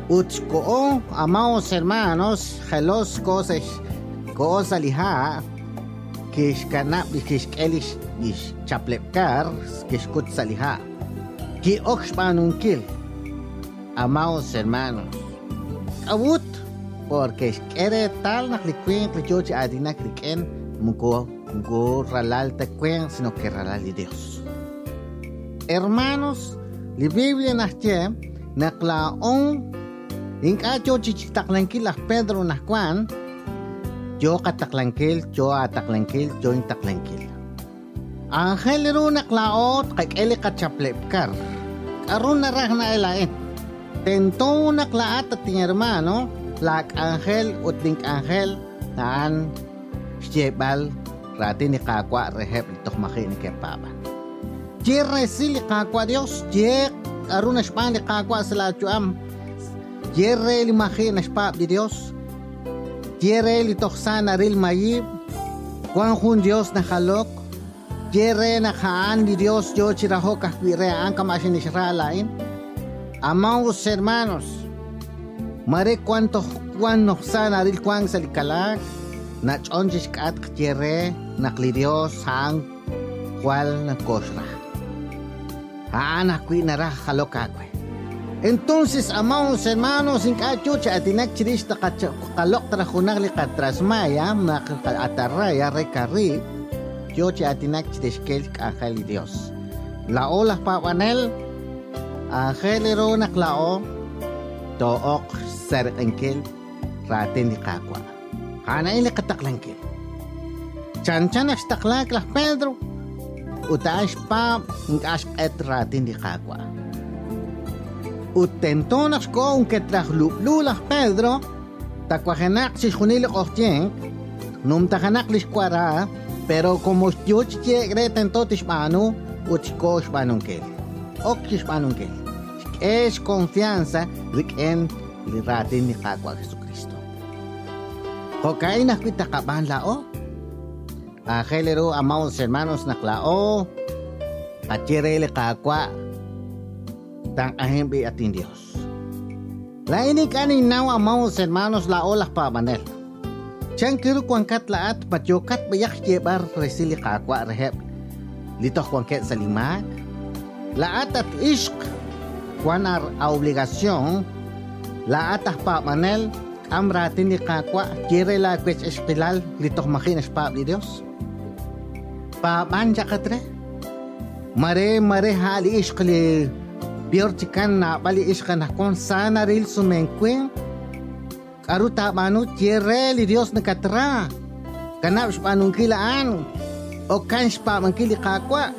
Uchko, amados hermanos, gelos cosas liha, kishkanap, kishkelish, chaplepkar, kishkut saliha, ki oxpanunkil, amados hermanos. Abut, porque quiere tal naklikwin, klichochi adina kliken, mugo ralal te cuen, sino que ralal de Dios. Hermanos, la Biblia nache, naklaon, inkacho chichitaklanquil las Pedro nakwan, yo kataklanquil, yo ataklanquil, yo intaklanquil. Angel ru naklaot, kakele kachaplepkar, karun narahna elaen. Tento naklaat at ting hermano, lak angel utlink angel, naan, Shebal, rati ni kakwa rehep itok makin ke paban. Jere sili kakwa Dios, jek aruna shpan ni kakwa sila chuam. Jere li makin shpap di Dios. Jere li toksan aril mayib. Kwan hun Dios na halok. Jere na kaan di Dios yo chiraho kahwire ang kamasin ni lain. Amados hermanos, mare cuanto noksan aril kwan salikalag. Nachonjis kat kjere naklidios hang kwal na kosra. Akwi nara halokakwe. Entonces, amados hermanos, en cachucha atinak chirista kalok trajunagli katrasmaya, atarraya recarri, chocha atinak chirishkel ángel Dios. La ola pavanel, angelero naklao, took ser enkel, ratin di kakwa. Ana ile kataklanke. Chan taklak lah Pedro. Utash pa ngash etratin di kakwa. Utentonas ko un ketrahlu lah Pedro. Takwahenak si junile ochtien. Num tahanak liskwara. Pero como yo chiche greten totish manu. Uchkosh manunkel. Okis manunkel. Es confianza riken liratin di kakwa Jesucristo. Hokai nakwitakaban lao. Angelero, amados hermanos, naklao. Achirele kakwa. Tang ahembi atin Dios. Laini kanin now, amados hermanos, lao lah pabanel. Chankiru kwangkat laat patyokat bayak jebar resili kakwa rehep. Litoh kwangket salimak. Laat at ishk. Kwanar obligasyon. Laat ah pabanel. Amratin ni kakwa, quiere la kwech espilal, litok makinas pa di Dios. Paban jakatre. Mare hali iskli biortikan na bali iskan kon sana ril sumenkwen. Karuta manu quiere li Dios na katra. Kanap spanung kilaan. O kan spa mankili kakwa.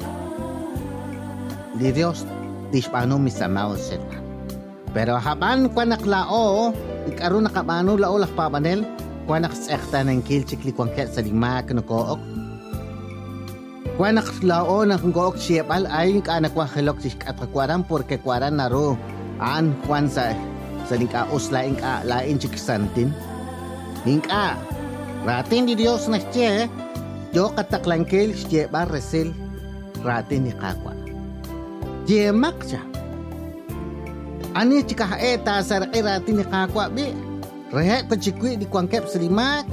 Li Dios dispano misamao serman. Pero haban kwa naklao, ikaroon nakabano lao lah pabanel, kwa nakasekta ng kilchikli kwang ket sa limak na kook. Kwa naklao ng kook siyepal ay ka nakwa hilok sik at kakwaran porque kwaran naro an kwan sa lingka uslaing ka lain chiksantin. Lingka, ratin di Dios na siya, yo kataklangkil siyepal resil, ratin ni kakwa. Jemak siya. Ani chika eta sar irati ni kakwa bi. Rehe pachikwi di kwangkep selimak.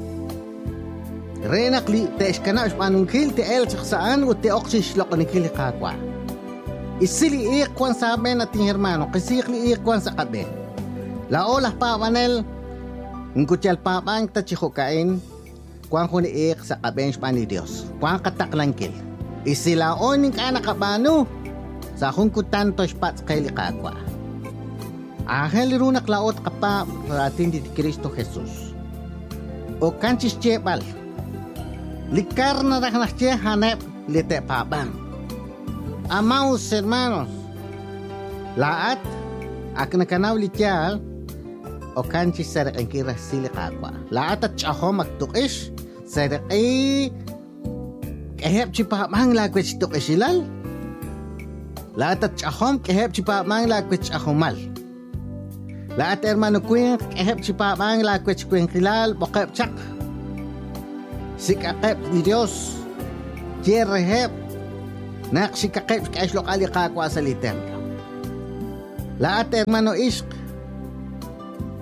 Renak li te iskana spanungkil te el chaksaan u te oksish lokanikil kakwa. Isili ikwan sabi nating hermano, kasikli ikwan sa kabe. Laolah pa wanel, ngkutyal pa bang tachihukain, kwang huni ik sa kabe spani Dios. Kwang kataklangkil. Isilaon ka nakabano, sa kung kutanto spat kaili kakwa. Angel runak laot kapa ratin di Cristo Jesus. O kanchis chebal. Likar na raknachche hanep lite pabang. Amados hermanos. Laat ak nakanaw lityal o kanchis sarak ang kira sili kakwa. Laat at chahom magtukish sarak ay kahep chipabang lagwech tukishilal. Laat at chahom kahep chipabang lagwech ahomal. Laat hermano kuing kahep chipabang lagwech kuing kilal bokep chak. Sikakep di Dios. Jerehep. Nak sikakep kaislok ali kakwa sa litemplo. Laat hermano ishk.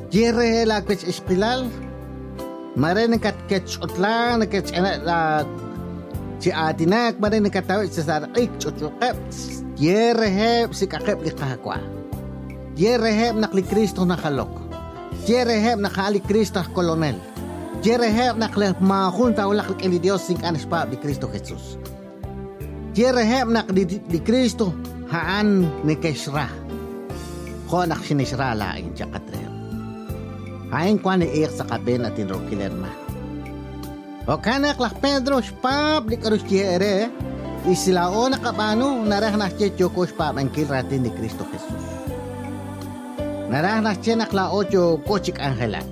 Yere la kwech ispilal. Mare kat kech otla kech la si atinak mare katawit sa sarik chuchukep. Yere heb si kakep li kahakwa. Yere heb nakli Kristo nakalok. Yere heb nakali Kristo kolonel. Yere heb nakli mahunta ulak li Dios sing anispa di Kristo Jesus. Yere heb nak di Kristo haan ni kesra. Ko nak sinisra laing jakatre. Hain kwa ni sa kaben at inrokilerma. O kanak lah Pedro spab di karus yere. Isilao na kabano narah na siya choko spab ang kilratin ni Kristo Jesus. Narah na siya naklao cho kochik angelak.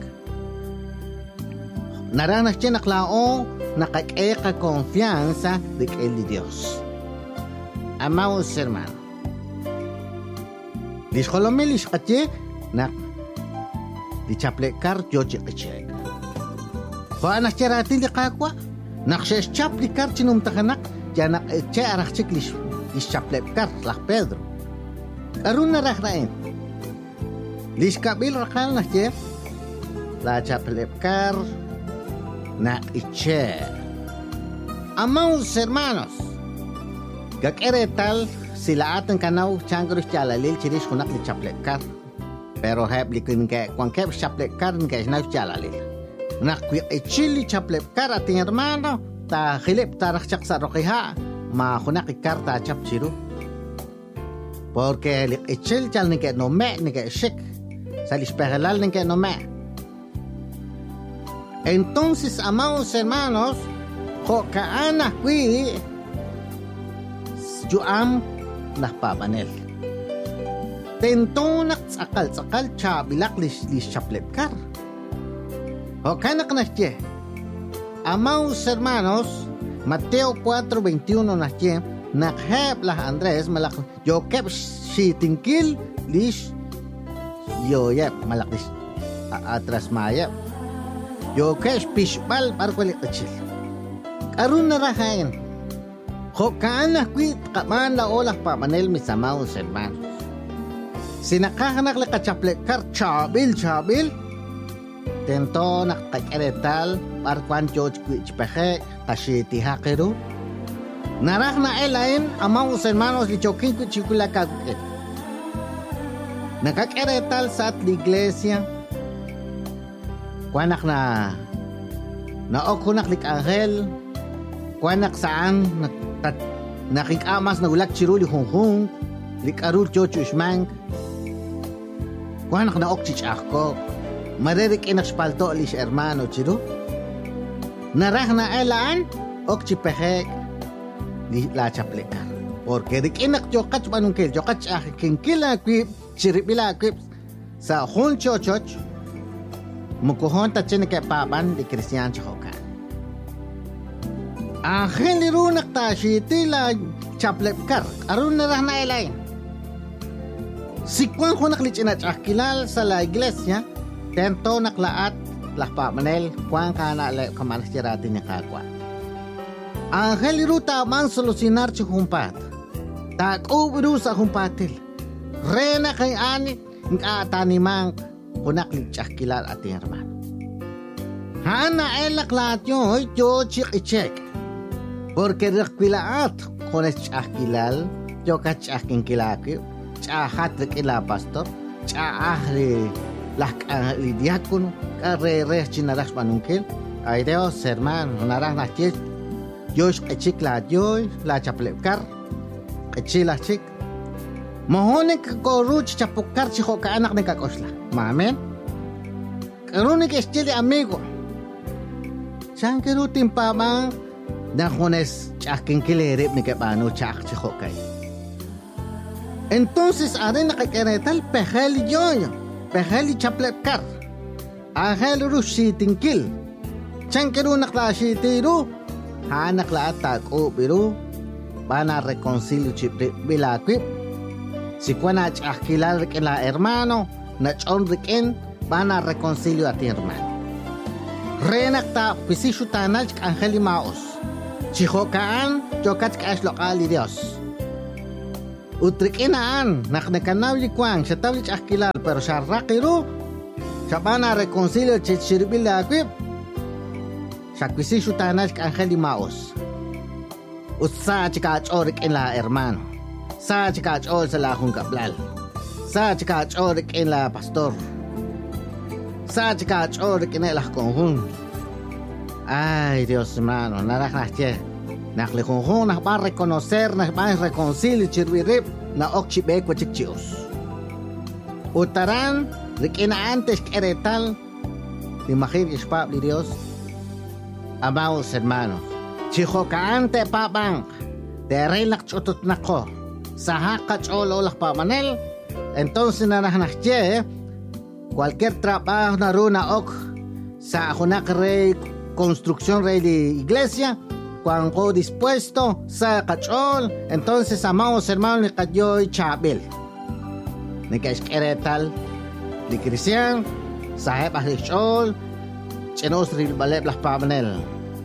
Narah na siya naklao nakakeka konfiansa di kail di Dios. Amaos hermano. Lishkolomelis katye nak di chaplekar jochi kachek. Ko anak cheratin di kakwa nak ses chaplikar chinum takanak janak che arak chiklis is chaplekar lah Pedro. Arun na rakrain. Lis kabil rakal nak che la chaplekar nak iche. Amaos hermanos. Gakeretal sila ating kanaw changrus chalalil chiris kunak di chaplekar. Pero heb likin ke kwangkep chaplekar ke snaw chalalil. Nak kwi chili chaplekar ating hermano ta khilip tarak chak sa rokiha ma kunak ikar ta chap chiru. Porque lik ichil chal ni ke no me ni ke shik. Sa lispegelal ni ke no me. Entonces, amados hermanos, ho kaana kwi juam nakpapanel. Tentonak sakal chabilak lis chaplepkar. O kanak nasye. Amaos hermanos, Mateo 4:21 nasye, nakheb lah Andres malak yokep shitingkil lis yoyep malak lis atras mayep. Yokes pishbal parkwalik achil. Karun na rahain. Hokaan na kwit kaman la olah pa manel misamaos hermanos. Sinakahanak la kachaplekar chabil. Tento nakakaretal parkwan George kwit pehe kashiti hakeru. Narak na elain amaos hermanos lichokin kwit chikula kagukit. Nakakaretal sa at iglesia. Kwanak na okunak lik angel. Kwanak saan nakikamas na ulak chiruli hong likarul chocho ismang. Kwanak na okchich ako. Maririk inak spalto alis hermano chiru. Narah na elaan okchi pehek li la chaplekar. Porque rik inak chokach manungkil chokach kinkila kwip chiripila kwip sa hon chochoch mukuhon ta chine ke paban di Kristiyan chokan. Angel irunak ta shiti la chaplepkar. Arun na na elay. Sikwan ko naklichinach akilal sa la iglesia. Tento naklaat lahpa manel kwan kana le kamalasirati ni kakwa. Angel iruta man solusionar chumpat. Tak ubiru sa humpatil. Rena kay ani ng atanimang kunaklich akilal ating hermano. Hana elak lahat yun yo chik ichek. Porque rekwilaat kones chakilal, yo kachakin kilaki, chahat rekila pastor, chahri lak lidiakon, karere chinaras manungkil, ay Dios hermano, narang nachit, yo chik la yo, la chaplekar, chila chik. Mohonek koruch chapukar chiho ka anak ni kakosla. Mamen. Karunik estili amigo. Chan kerutin pamang na kunes chakin kilerip ni kabano chak chiho kay. Entonces arin nakikeretal peheli yoyo. Peheli chaplepkar. Ahel rushitingkil. Chan keru naklasitiru. Hanak la atak o biru. Bana reconcilio chipre bilakwip. Si kuanach akilal kila hermano, nachon riken, bana reconcilio ati hermano. Renakta pisishu tanal angeli maos. Chihokaan, jokat kash lokali Dios. Utrikinaan, naknekanaw likwang, siya tawlich akilal, pero siya rakiru, Chabana reconcilio chichirbil aquip. Shakwisi shutanash Angeli Maos. Usa chikach orik en la hermano. Sa chikach or sa la juncaplal. Sa chikach orik en la pastor. Sa chikach orik en el conjun. Ay, Dios hermano, nada nache. Nak le conjun nak va reconocer, nak va reconcilio chirvirip na okchibeco chichios. Utaran, riquena antes que eretal. Imagínate, Pablo Dios. Amados hermanos, chihokaante papang, de relak chototnako, sahaka chololak pamanel, entonces nanahnache, cualquier trabajo na runa ok, sa hunak rey, construcción rey de iglesia, cuando dispuesto, sa kachol, entonces amados hermanos, ni kayoy chabil, ni kaiskeretal, ni cristian, saheb ahishol, chenos ril baleb las pamanel.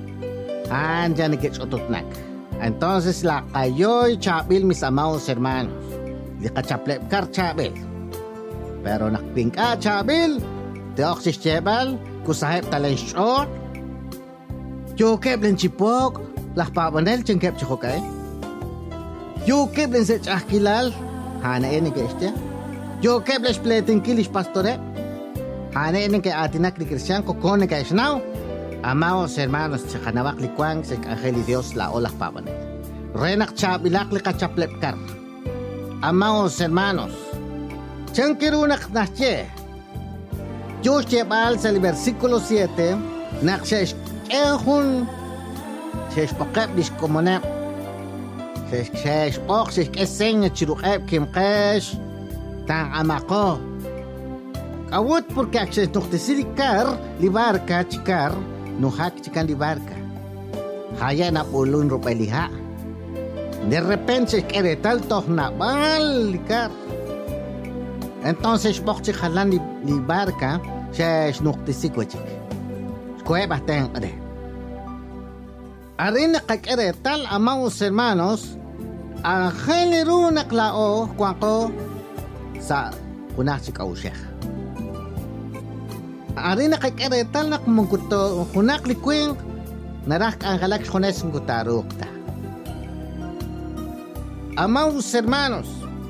Andyan ni ketchototnak. Entonces la kayoy chabil mis amados hermanos. Di kachaplekar chabil. Pero nakpingka chabil, te oxis chebal, kusahib talenshot. Yo keblen chipok, las pabanel chenkep chokay. Yo keblen se chakilal, hana ene ke este. Yo keblen spleten kilish pastore. Hana ene ke atinak ni Cristian kokone ka isnaw. Amados hermanos, chakanawak likwang sa Angeli Dios la olah pabanel. Renak chabilak li kachaplepkar. Amados hermanos, chankirunak nache. Dios chebal sa versículo 7, nakshesh ehun, shesh pakep dish komonep, shesh ok, shesh keseng chirukep kimkesh, tang amako. Awot porque akses nuktisirikar, libarka chikar, nuhak chikan libarka. Haya na pulun rupeliha. De repente quiere tal tohna bal likar. Entonces bok chikalan libarka, shesh nuktisikochik. Kueba ten ade. Arina kakere tal amados hermanos, Angeli naklao kwako sa kunachik aushek. Arina kakere tal nak mungkuto hunak likwing narak angalak jones ngutarukta. Amados hermanos,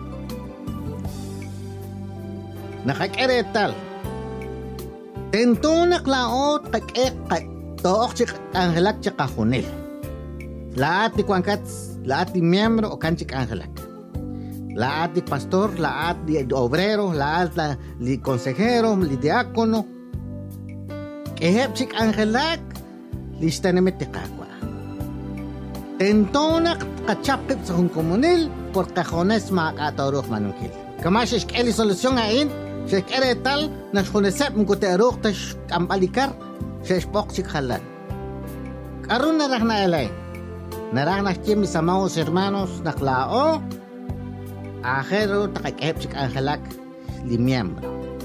nakakere tal tentonak laot kakek took chik angalak chikahunil. Lahat ni kwangkat, lahat ni miyembro o kanchik angalak. Lahat ni pastor, lahat ni obrero, lahat ni consejero, ni diácono. Ehep chik angelak, lista na metikakwa. Tentonak kachapkip sa hong komunil, por kajones makakatorok manungkil. Kamashish keli solusyon ngayon, shesh kere tal, na shonesep mkuterok tash kampalikar, shesh pok chik halan. Karun narak na elay, narak na chim mis amados hermanos naklao, ajero takakehep chik angelak, li miembro.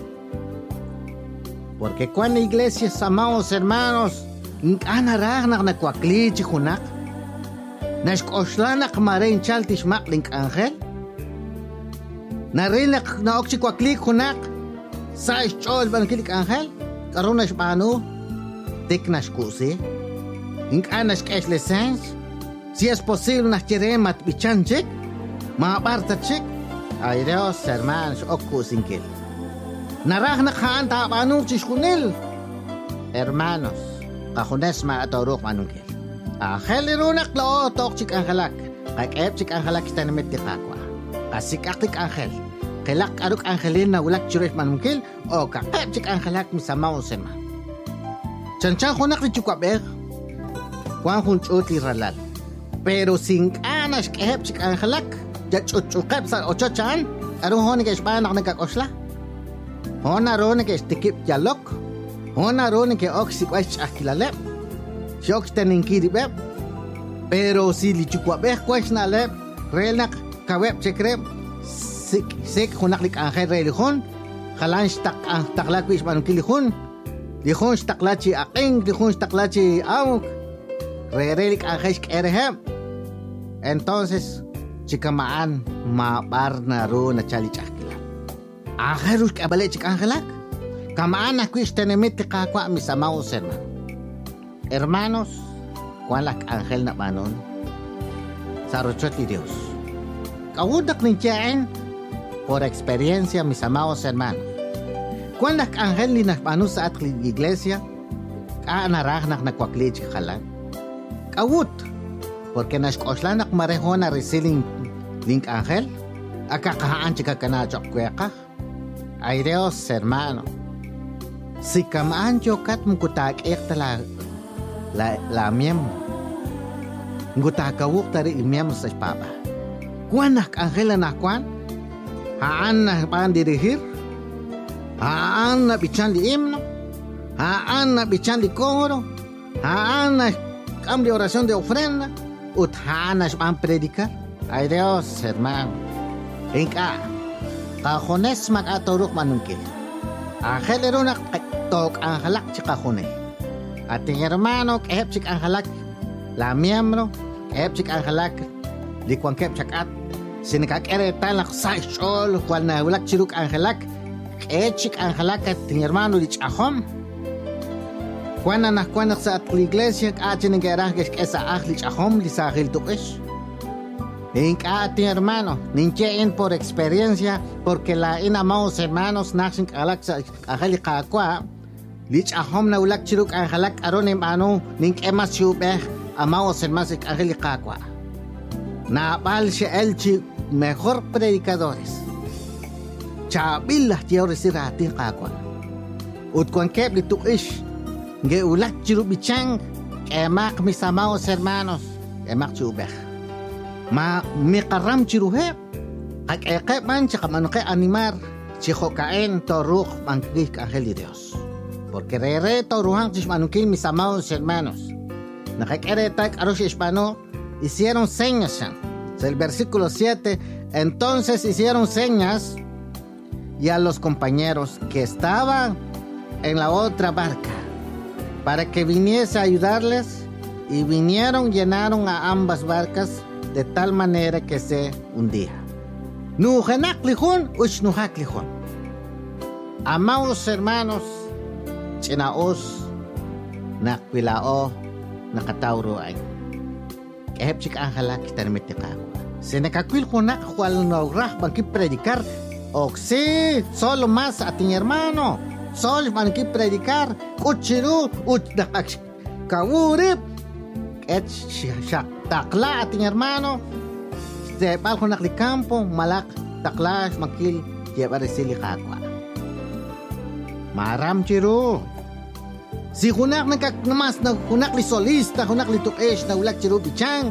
Porque cuando iglesias, amados hermanos, anarag nak nakwakli chikunak, nashkoslanak marin chaltish maklink angel, narinak na okchikwakli kunak, sa ischol bankilik angel, karunash banu, tiknash kusi, anash kesh lesens, si es posible nashkire matbichanchik, mabartachik, ay Dios hermanos, okusinkil. Narah na kaan tabanong chishkunil. Hermanos, kahunes maatorok manungkil. Angel irunak lao tok chik angelak. Kakep chik angelak istanamit tikakwa. Kasikaktik angel. Kilak aruk angelin na ulak churek manungkil. O kakep chik angelak misamaw sema. Chanchan hunak ni chukwabek. Kwan hunchut li ralal. Pero sing anash kakep chik angelak. Jachutchukep sa ochochan. Arung honig esbanak nagkakosla. Hona rone que estikip yalok, hona rone que oxiquach akilalep, shok teninkiribep, pero si lichukwabek quach na lep, relnak kawep chekrep, sik hunaklik angel relihon, halan stak taklakwis manunkilihon, lihon staklachi aking, lihon staklachi amuk, relik angel erehem. Entonces, chikamaan mabar na ro na chalichak. Aherus kabalik chik angelak. Kamana kuishtenemitti kakwa mis amados hermanos. Hermanos, Juan lak ángel na manon, sa rochot ni Dios. Kawudak nintiyain, por experiencia mis amados hermanos. Juan lak ángel ni nakmano sa atli iglesia, kaanarah nak nakwaklich kalan. Kawut, porque nashkoslanak mareho na resiling link ángel, akakahaan chika kanachok kweka. Ay Dios, hermano. Si kamaan jokat mungkutak ekta la miembro. Ngutakawuk tari miembro sa papa. Kuanak angela na kuan? Haan na paan dirihir? Haan na bichan li himno? Haan na bichan li coro? Haan na cambio de oración de ofrenda? Ut haan na paan predicar? Ay Dios, hermano. Inka, kajones mag-aturuk manungkil. Angel erunak tok ang halak chika hunay. Ating hermano kehep chik ang halak la miembro kehep chik ang halak di kwang kehep chak at sinikak ere talak sa shol kwal na ulak chiruk ang halak kehep chik ang halak at ting hermano di chahom kwana na kwana sa at iglesia kachin ng gerah kesa ah di chahom di sa akhil tukish. Inka ating hermano, ninchein por experiencia, porque la inamaos hermanos nasin kalak sa akali kakwa, lich ahom na ulak chiruk ang halak aron ano ning emas yubeh amaos hermanos akali kakwa. Naapal si elchi mejor predicadores. Chabilah tiyaw resira ating kakwa. Ut kwan kep litukish, nge ulak chiruk bichang, emak misamaos hermanos, emak yubeh. Ma mikaram chiruhep kak ekep man chaka manuke animar chiho kaen toruk mangkik ángel de Dios porque rere toruhan chis manukin mis amados hermanos nakakere tak arosh hispano hicieron señas el versículo 7 entonces hicieron señas y a los compañeros que estaban en la otra barca para que viniese a ayudarles y vinieron llenaron a ambas barcas de tal manera que se hundía. Nuhanak lihon, nuhak lihon. Amados hermanos, chinaos, nakwilao, nakatauro ay. Kahep chik ang halak itanimitikako. Sinakakwil ko na kwal naurah bangki predicar. Oksi, solo mas ating hermano. Solo bangki predicar. Kuchiru, nakak kawurip. Et siya takla ating hermano de palko naklikampo malak takla makil jeba resili kakwa maram chiru si hunak namas na hunak li solista hunak li tukesh na ulak chiru bichang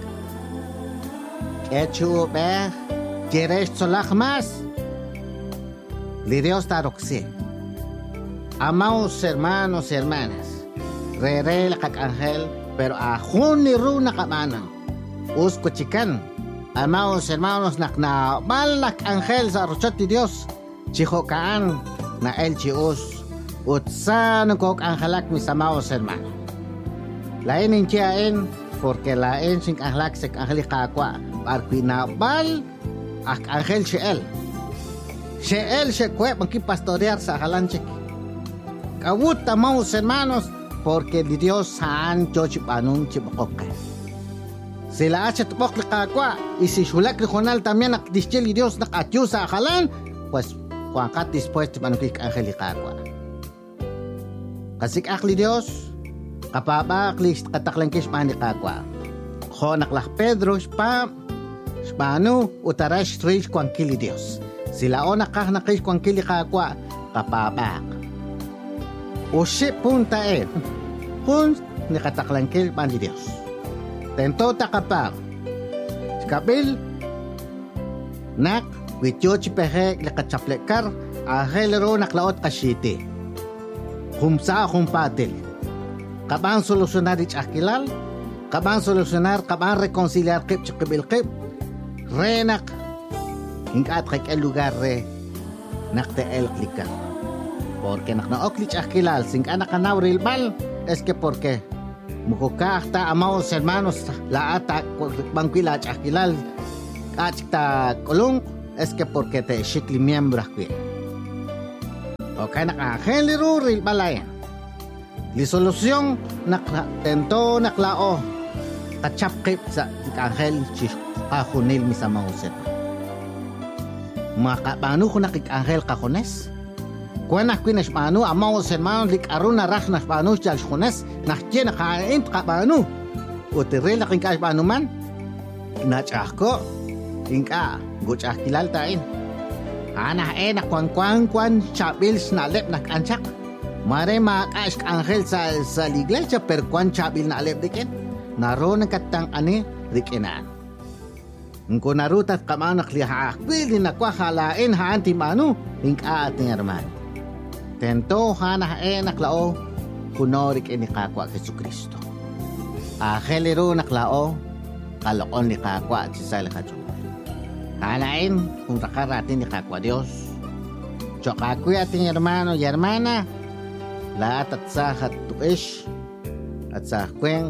echu be quieres solak mas li Dios taroksi amaos hermanos y hermanas rere kak ángel pero ahon ni ru nakamanan. Usko chikan. Amaos hermanos nakna malak ángel sa rochot ni Dios. Chiho kaan na el chius. Utsan kok angelak mis amaos hermanos. Lain inchiain porque lain sing angelak sek angeli kakwa. Parpinabal ak ángel siel. Siel sekwe bangki pastorear sa halanchik. Kawut amaos hermanos porque di Dios saan chochipanun chipokokay. Sila achat pokli kakwa, y si sulak regional también nakdischel y Dios nakatyo sa akalan, pues kuangkat dispuesto manukik angel y kakwa. Kasik akli Dios, kapaba akli kataklangkis mani kakwa. Ho naklak Pedro, spano, utarash trish kuangkili Dios. Sila o nakaknakis kuangkili kakwa, kapaba. Usi punta kun nakataklanggil man di Dios. Tento takapag. Skabil nak wityochi pehe lakachaplekar ahel ro naklaot kasiti. Humsa humpatil. Kabang solusyonar ich akilal, kabang solusyonar, kabang reconciliar kip chikabil kip. Renak hingat kay el lugar re nakte el klikar. Porque naknaoklich akilal sing anak kanauril bal es que porque mukukakta amaos hermanos la ata bangkila akilal kachta kolong es que porque te shikli miembro akwi O kaya nakahel ruril balay. Li solusyon tento naklao. Kachapkip sa ikahel kahunil mi sa mauset. Paano ko nakikahel kahunes? Kung nakikinas paano, amaw sa mano likaroon na rak na paano siya kahunes, nakikita nakain ka paano. O tiril nakikinas paano man, nachak ko, tingka, gutsak kilal tain. Ana nakuan chabils na alep nakansak. Mare makaas anghel sa iglesia per kwan chabil na alep dikin. Naroon ang katang ani rikinan. Kung narutat kamang nakliha pili na kwa halain haan ti manu tingka ating arman. Tento naklao kunorik ni kakwa Jesucristo. Ahelero naklao kalokon ni kakwa at sisal kachong. Halain kung rakaratin ni kakwa Dios. Chokakuy ating hermano y hermana lahat at sa hatuish at sa kweng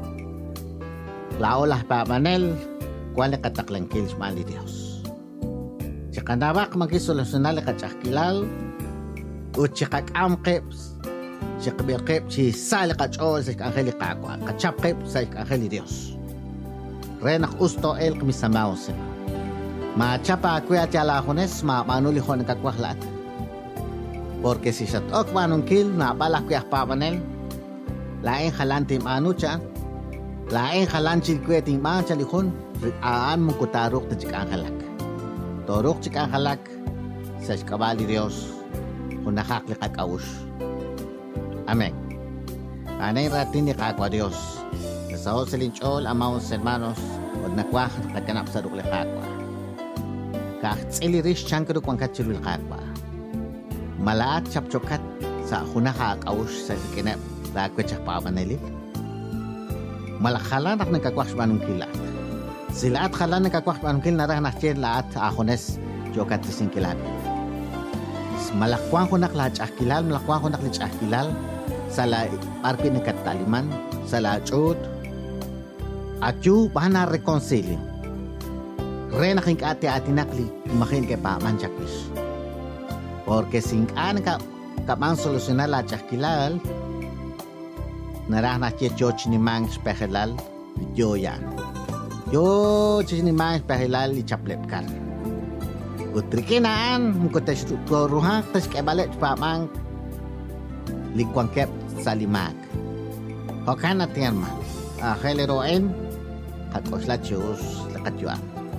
laulah pa manel kuan kataklang kilis mali Dios. Tsaka nabak magisolusjonal kachakilal o tsaka kamkeps tsaka birkep si sal kachol sa angeli kakwa kachapkep sa angeli Dios. Renak usto el kamisamaw sila. Machapa kuya tiala jones manuli hon kakwahlat. Porque si satok manong kil na balak kuya pa manel laing halantim anu cha laing halanchil kuya ting man chalikon aan mong kutarok na chikang halak. Torok chikang halak sa kabali Dios kung nakaklik at awus. Amen. Anay ratin ni kakwa Dios. Sa hoselinchol amaw sa hermanos o nakwah nakaganap sa rukli kakwa. Kahtsili rish chankado kung katsilul kakwa. Malaat chapchokat sa hunakakawus sa ikinap lagwet siya pamanilil. Malakhala nak nagkakwax manong kilat. Sila at khala nagkakwax manong kil narang nakchir laat ahones jokat tising kilat. Malakwang ko naklat akilal, malakwang ko naklit akilal sa la parpi ng kataliman, sa la chod. At yu bahana reconcilio. Re naking ati nakli makin kay paman chakis. Porque sin an kapang solusyonar la chakilal narang nakchir choch ni mang spehelal yo yan. Yo ni mang spehelal li chaplet kan. Utrikinaan mungkotes turuhang tas kebalet paman likwang kep sa limag. Hokan natin man. Kheleroen kakoslatchus lakatyuan.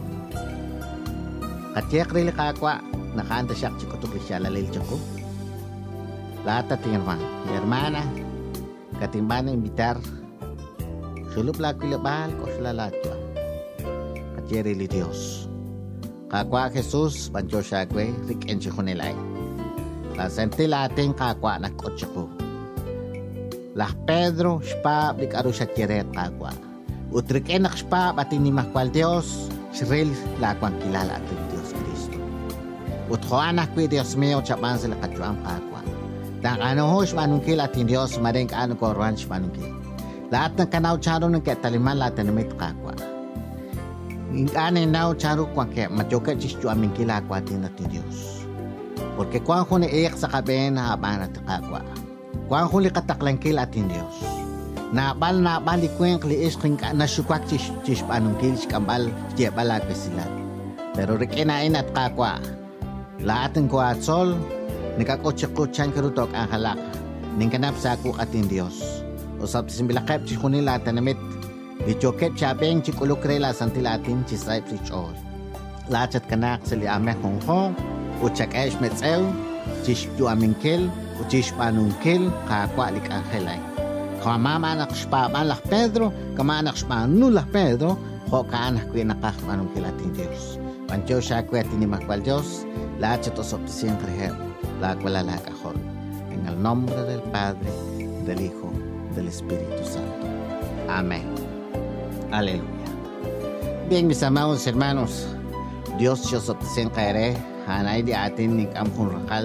Katiyak rili kakwa nakanta siya chikutuk siya lalil chako. Lahat natin man. Hermana katimbana imbitar sulup lakilabal koslalatwa. Katiyak rili Dios. Kakwa Jesus pancho siya kwe rik enchi kunilay. Lasente lating kakwa nakotchako. Lah Pedro spa bikaru siya kiret kakwa. Utrik enak spa batin ni makwal Dios siril lakwang kilala atin Dios Cristo. Uthoanak kwe Dios meo chapan sila kachuang kakwa. Dang ano hosh manungkil atin Dios maring kaano korwan manungkil. Lahat ng kanaw charo ng ketaliman lahat ng mit kakwa. Ingane naw charo kwa ke matyoka chischu aming kilakwa atin atin Dios. Porque kuang ko ni iyak sa kaben na haban at kakwa. Kuang ko li kataklangkil atin Dios. Nabal ikwen kli isking na syukwak chis panungkil kambal jebalag sila. Pero rikinain at kakwa. Lahat ng kuatsol nikakotsyakotsyang karutok ang halak. Ningkanap sa ako atin Dios. Usap simbilakep chikunila tanamit. Lichoket chabeng chikulukrela santilatin chisayp chichol. Lachat kanak sa liameh honghong. Uchak esh metsew. Chish juamingkil. Uchish panungkil. Kakwa lik angelay. Kamama anak spa malah Pedro, kama anak spa nulah Pedro, ho ka anak ko nakak manong kilatin Dios. Pancho siya ko at inimakwal Dios, lahat siya to soptisiyang krihep, lahat wala lahat akol. En el nombre del Padre, del Hijo, del Espíritu Santo. Amén. Aleluya. Bien, mis amados hermanos, Dios siya soptisiyang kaere, hanay di atin nik amkong rakal,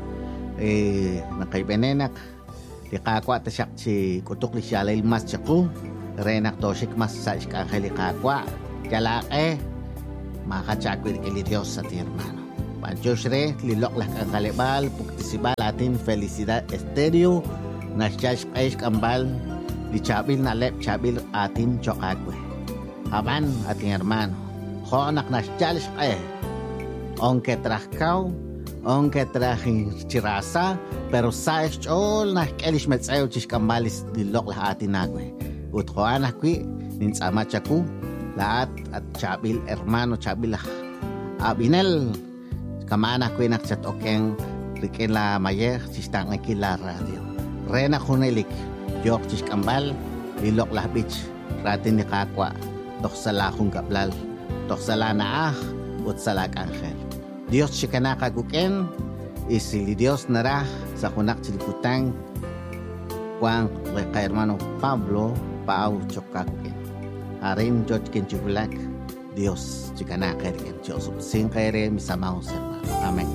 nakaibenenak, di kakwa ta siyak si kutuk li siya layil mas siyaku renak to sik mas sa iskakali kakwa kalake makachakwi ili Dios sa ti hermano Panchosre, lilok lah kang kalibal, puktisibal atin felicidad estéreo, nasyash kaish kambal, lichabil na lep chabil atin chokagwe. Haban ating hermano, honak nasyash kay, onke trahkaw, onke chirasa, pero saes chol nakelish metsayo chish kambalis lilok lah atin nagwe. Uthoanak kwi, ninsama chaku, lahat at chabil hermano chabil abinel. Kamana ko inak chat okeng riken la mayer sistang kila radio. Rena kunelik jok cis kambal lilok lah beach ratin ni kakwa tok sala kung kaplal tok sala na ut sala kanghel. Dios chikana kaguken isili Dios narah sa kunak silputang kwang ka hermano Pablo paaw chok kaguken. Arin jot ken chubulak Dios chikana kay ken Joseph sing kay re misamaw sa Amen.